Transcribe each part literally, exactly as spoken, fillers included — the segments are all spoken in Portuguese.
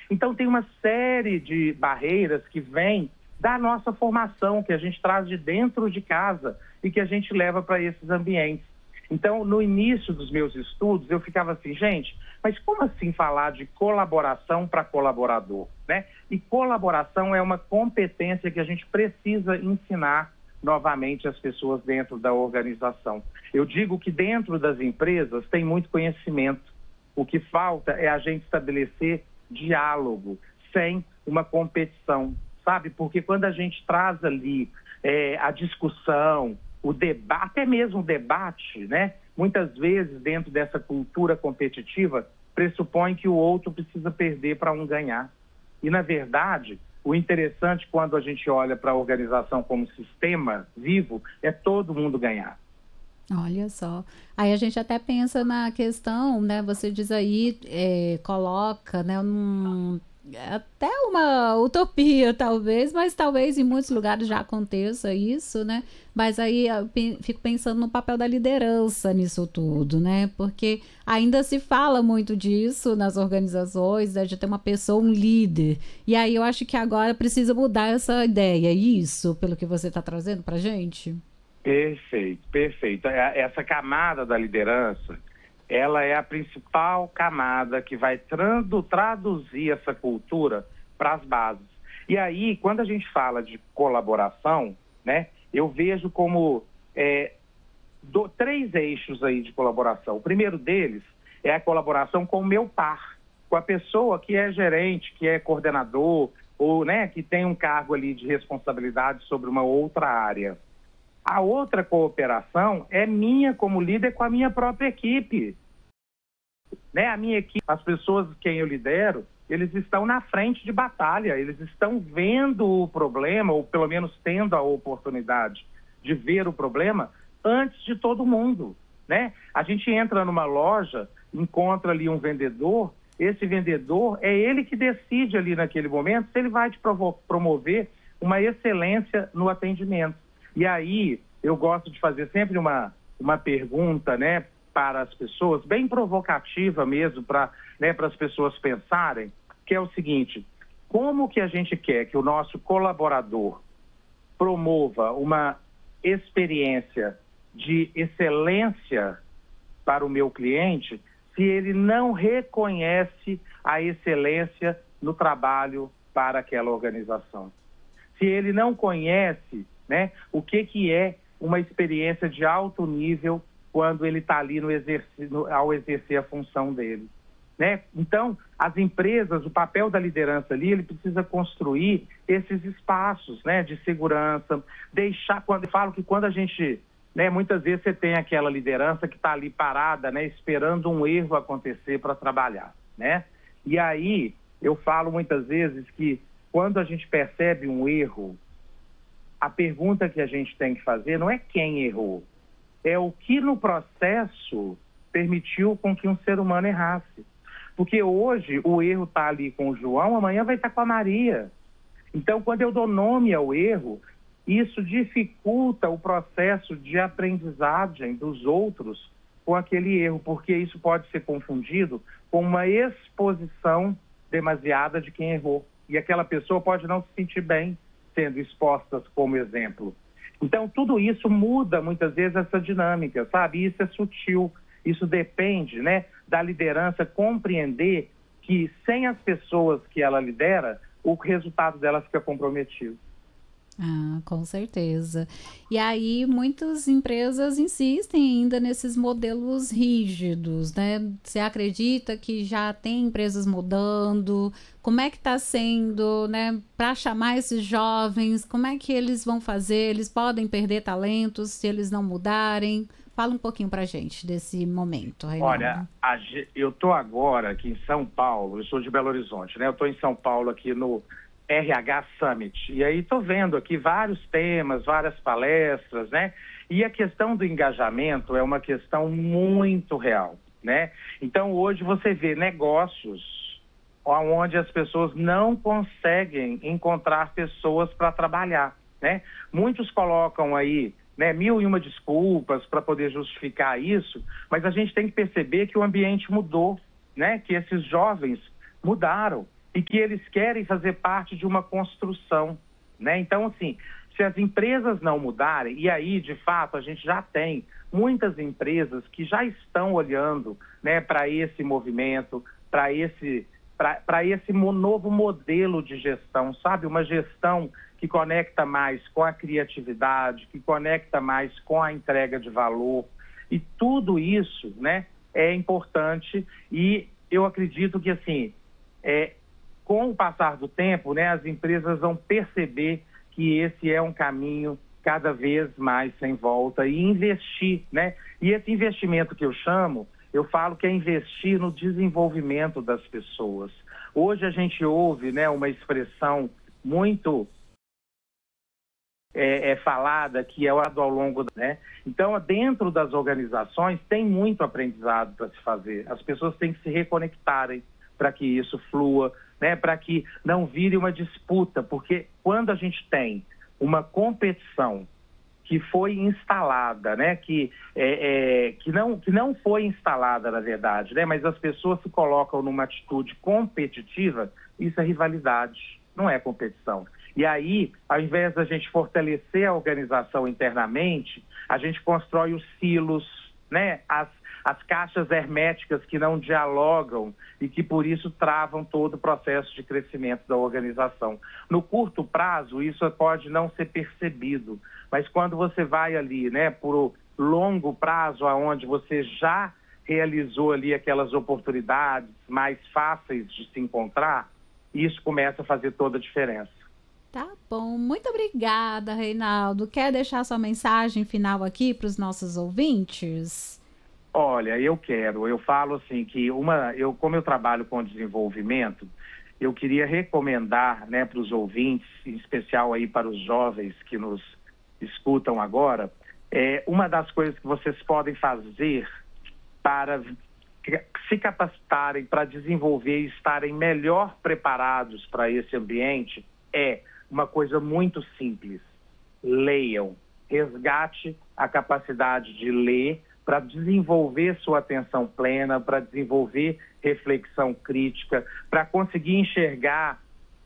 Então tem uma série de barreiras que vêm da nossa formação, que a gente traz de dentro de casa e que a gente leva para esses ambientes. Então, no início dos meus estudos, eu ficava assim, gente, mas como assim falar de colaboração para colaborador, né? E colaboração é uma competência que a gente precisa ensinar novamente às pessoas dentro da organização. Eu digo que dentro das empresas tem muito conhecimento. O que falta é a gente estabelecer diálogo, sem uma competição, sabe? Porque quando a gente traz ali é, a discussão, o debate, até mesmo o debate, né? Muitas vezes, dentro dessa cultura competitiva, pressupõe que o outro precisa perder para um ganhar. E, na verdade, o interessante quando a gente olha para a organização como sistema vivo é todo mundo ganhar. Olha só. Aí a gente até pensa na questão, né? Você diz aí, é, coloca, né? Um, até uma utopia, talvez, mas talvez em muitos lugares já aconteça isso, né? Mas aí eu pe- fico pensando no papel da liderança nisso tudo, né? Porque ainda se fala muito disso nas organizações, né? De ter uma pessoa, um líder. E aí eu acho que agora precisa mudar essa ideia, isso, pelo que você está trazendo pra gente? Perfeito, perfeito. É- Essa camada da liderança, ela é a principal camada que vai tradu- traduzir essa cultura para as bases. E aí, quando a gente fala de colaboração, né, eu vejo como é, do- três eixos aí de colaboração. O primeiro deles é a colaboração com o meu par, com a pessoa que é gerente, que é coordenador, ou, né, que tem um cargo ali de responsabilidade sobre uma outra área. A outra cooperação é minha como líder com a minha própria equipe. Né? A minha equipe, as pessoas quem eu lidero, eles estão na frente de batalha, eles estão vendo o problema, ou pelo menos tendo a oportunidade de ver o problema antes de todo mundo. Né? A gente entra numa loja, encontra ali um vendedor, esse vendedor é ele que decide ali naquele momento se ele vai te provo- promover uma excelência no atendimento. E aí, eu gosto de fazer sempre uma, uma pergunta, né, para as pessoas, bem provocativa mesmo, para, né, para as pessoas pensarem, que é o seguinte: como que a gente quer que o nosso colaborador promova uma experiência de excelência para o meu cliente se ele não reconhece a excelência no trabalho para aquela organização? Se ele não conhece, né, o que, que é uma experiência de alto nível quando ele está ali no exerc- no, ao exercer a função dele. Né? Então, as empresas, o papel da liderança ali, ele precisa construir esses espaços, né, de segurança, deixar, quando eu falo que quando a gente, né, muitas vezes você tem aquela liderança que está ali parada, né, esperando um erro acontecer para trabalhar, né? E aí, eu falo muitas vezes que quando a gente percebe um erro, a pergunta que a gente tem que fazer não é quem errou, é o que no processo permitiu com que um ser humano errasse. Porque hoje o erro está ali com o João, amanhã vai estar com a Maria. Então, quando eu dou nome ao erro, isso dificulta o processo de aprendizagem dos outros com aquele erro, porque isso pode ser confundido com uma exposição demasiada de quem errou. E aquela pessoa pode não se sentir bem sendo expostas como exemplo. Então, tudo isso muda, muitas vezes, essa dinâmica, sabe? Isso é sutil, isso depende, né, da liderança compreender que, sem as pessoas que ela lidera, o resultado dela fica comprometido. Ah, com certeza. E aí, muitas empresas insistem ainda nesses modelos rígidos, né? Você acredita que já tem empresas mudando? Como é que está sendo, né? Para chamar esses jovens, como é que eles vão fazer? Eles podem perder talentos se eles não mudarem? Fala um pouquinho para gente desse momento, Olha, Reinaldo. a ge- eu estou agora aqui em São Paulo, eu sou de Belo Horizonte, né? Eu estou em São Paulo aqui no R H Summit. E aí estou vendo aqui vários temas, várias palestras, né? E a questão do engajamento é uma questão muito real, né? Então hoje você vê negócios onde as pessoas não conseguem encontrar pessoas para trabalhar, né? Muitos colocam aí, né, mil e uma desculpas para poder justificar isso, mas a gente tem que perceber que o ambiente mudou, né? Que esses jovens mudaram. e que eles querem fazer parte de uma construção, né? Então, assim, se as empresas não mudarem, e aí, de fato, a gente já tem muitas empresas que já estão olhando, né, para esse movimento, para esse, para esse novo modelo de gestão, sabe? Uma gestão que conecta mais com a criatividade, que conecta mais com a entrega de valor. E tudo isso, né, é importante, e eu acredito que, assim, é, com o passar do tempo, né, as empresas vão perceber que esse é um caminho cada vez mais sem volta e investir, né? E esse investimento que eu chamo, eu falo que é investir no desenvolvimento das pessoas. Hoje a gente ouve, né, uma expressão muito é, é falada, que é o ao longo, né? Então, dentro das organizações tem muito aprendizado para se fazer. As pessoas têm que se reconectarem para que isso flua, né, para que não vire uma disputa, porque quando a gente tem uma competição que foi instalada, né, que, é, é, que, não, que não foi instalada, na verdade, né, mas as pessoas se colocam numa atitude competitiva, isso é rivalidade, não é competição. E aí, ao invés da gente fortalecer a organização internamente, a gente constrói os silos, né, as as caixas herméticas que não dialogam e que, por isso, travam todo o processo de crescimento da organização. No curto prazo, isso pode não ser percebido, mas quando você vai ali, né, por longo prazo, aonde você já realizou ali aquelas oportunidades mais fáceis de se encontrar, isso começa a fazer toda a diferença. Tá bom, muito obrigada, Reinaldo. Quer deixar sua mensagem final aqui para os nossos ouvintes? Olha, eu quero, eu falo assim que uma, eu, como eu trabalho com desenvolvimento, eu queria recomendar, né, para os ouvintes, em especial aí para os jovens que nos escutam agora, é, uma das coisas que vocês podem fazer para se capacitarem, para desenvolver e estarem melhor preparados para esse ambiente é uma coisa muito simples. Leiam, resgate a capacidade de ler, para desenvolver sua atenção plena, para desenvolver reflexão crítica, para conseguir enxergar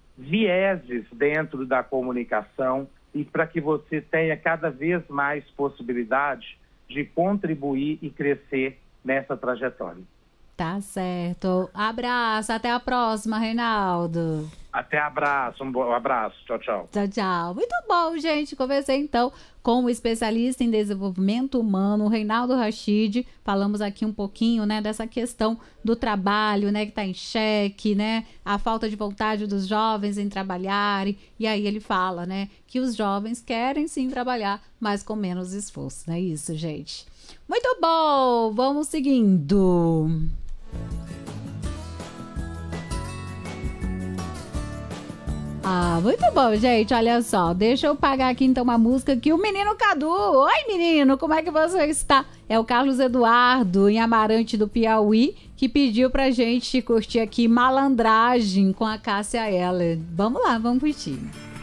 vieses dentro da comunicação e para que você tenha cada vez mais possibilidade de contribuir e crescer nessa trajetória. Tá certo. Abraço, até a próxima, Reinaldo. Até abraço, um bom abraço. Tchau, tchau. Tchau, tchau. Muito bom, gente. Conversei então com o especialista em desenvolvimento humano, Reinaldo Rachid. Falamos aqui um pouquinho, né, dessa questão do trabalho, né, que está em xeque, né, a falta de vontade dos jovens em trabalharem. E aí ele fala, né, que os jovens querem sim trabalhar, mas com menos esforço. Não é isso, gente? Muito bom. Vamos seguindo. Ah, muito bom, gente. Olha só, deixa eu pagar aqui então uma música que o menino Cadu. Oi, menino, como é que você está? É o Carlos Eduardo, em Amarante do Piauí, que pediu pra gente curtir aqui Malandragem com a Cássia Eller. Vamos lá, vamos curtir.